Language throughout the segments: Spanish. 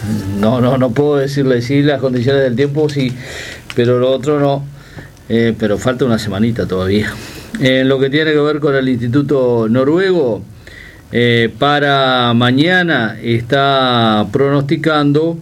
no puedo decirle sí, las condiciones del tiempo sí, pero lo otro no. Pero falta una semanita todavía. En lo que tiene que ver con el Instituto Noruego, para mañana está pronosticando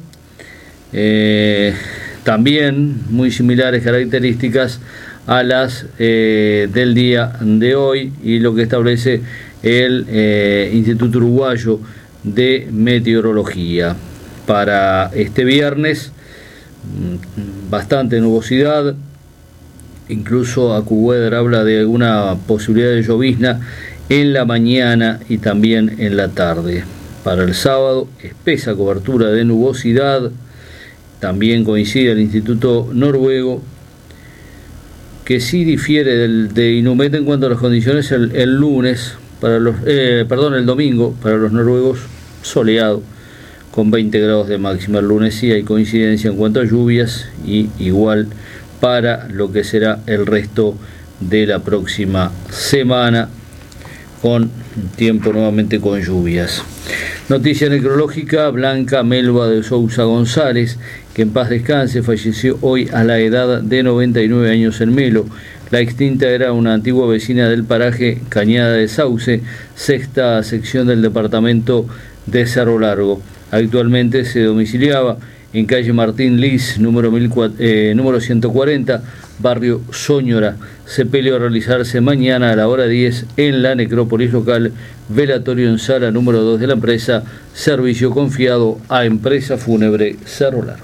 también muy similares características a las del día de hoy, y lo que establece el Instituto Uruguayo de Meteorología. Para este viernes, bastante nubosidad, incluso AccuWeather habla de alguna posibilidad de llovizna en la mañana y también en la tarde. Para el sábado, espesa cobertura de nubosidad. También coincide el Instituto Noruego, que sí difiere de Inumet en cuanto a las condiciones el lunes, el domingo, para los noruegos soleado, con 20 grados de máxima. El lunes sí hay coincidencia en cuanto a lluvias, y igual para lo que será el resto de la próxima semana, con tiempo nuevamente con lluvias. Noticia necrológica: Blanca Melba de Sousa González, que en paz descanse, falleció hoy a la edad de 99 años en Melo. La extinta era una antigua vecina del paraje Cañada de Sauce, sexta sección del departamento de Cerro Largo. Actualmente se domiciliaba en calle Martín Liz, número 140, barrio Soñora. Sepelio a realizarse mañana a la hora 10 en la necrópolis local. Velatorio en sala número 2 de la empresa. Servicio confiado a Empresa Fúnebre Cerro Largo.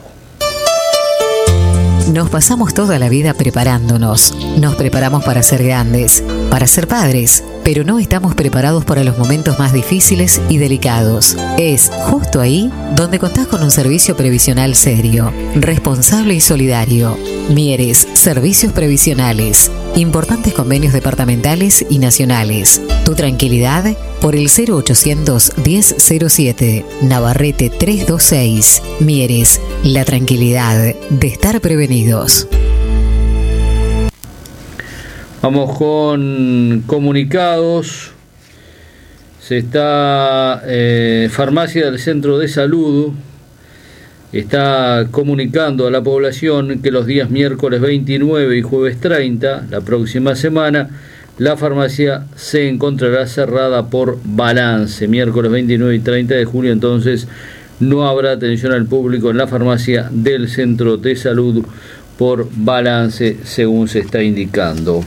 Nos pasamos toda la vida preparándonos. Nos preparamos para ser grandes, para ser padres, pero no estamos preparados para los momentos más difíciles y delicados. Es justo ahí donde contás con un servicio previsional serio, responsable y solidario. Mieres Servicios Previsionales. Importantes convenios departamentales y nacionales. Tu tranquilidad por el 0800 1007. Navarrete 326. Mieres, la tranquilidad de estar prevenidos. Vamos con comunicados. Farmacia del Centro de Salud está comunicando a la población que los días miércoles 29 y jueves 30, la próxima semana, la farmacia se encontrará cerrada por balance. Miércoles 29 y 30 de julio, entonces, no habrá atención al público en la farmacia del Centro de Salud por balance, según se está indicando.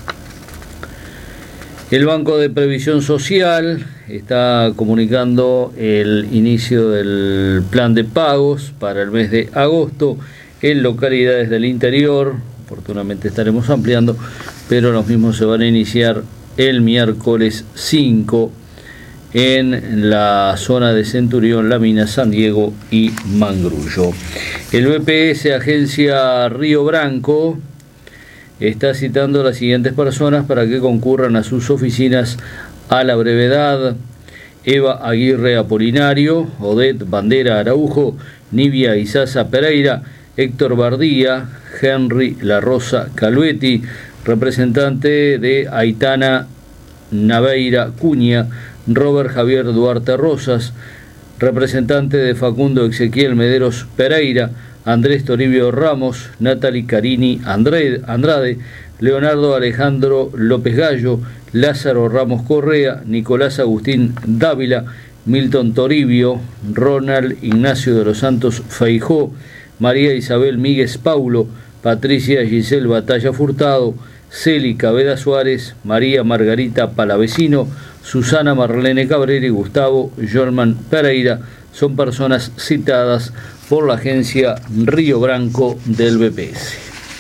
El Banco de Previsión Social está comunicando el inicio del plan de pagos para el mes de agosto en localidades del interior. Oportunamente estaremos ampliando, pero los mismos se van a iniciar el miércoles 5 en la zona de Centurión, La Mina, San Diego y Mangrullo. El BPS Agencia Río Branco está citando a las siguientes personas para que concurran a sus oficinas a la brevedad: Eva Aguirre Apolinario, Odette Bandera Araujo, Nivia Isaza Pereira, Héctor Bardía, Henry La Rosa Calvetti, representante de Aitana Naveira Cuña, Robert Javier Duarte Rosas, representante de Facundo Ezequiel Mederos Pereira, Andrés Toribio Ramos, Natalie Carini Andrade, Leonardo Alejandro López Gallo, Lázaro Ramos Correa, Nicolás Agustín Dávila, Milton Toribio, Ronald Ignacio de los Santos Feijó, María Isabel Míguez Paulo, Patricia Giselle Batalla Furtado, Celi Cabeda Suárez, María Margarita Palavecino, Susana Marlene Cabrera y Gustavo Jorman Pereira son personas citadas por la agencia Río Branco del BPS.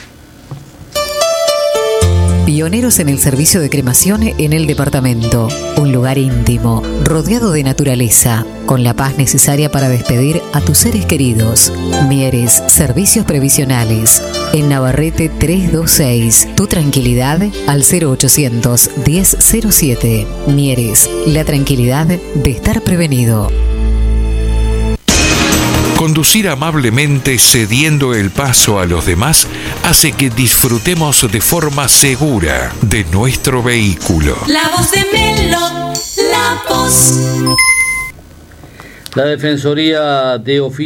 Pioneros en el servicio de cremación en el departamento. Un lugar íntimo, rodeado de naturaleza, con la paz necesaria para despedir a tus seres queridos. Mieres Servicios Previsionales. En Navarrete 326. Tu tranquilidad al 0800 1007. Mieres, la tranquilidad de estar prevenido. Conducir amablemente cediendo el paso a los demás hace que disfrutemos de forma segura de nuestro vehículo. La voz de Melo, la voz. La Defensoría de Oficio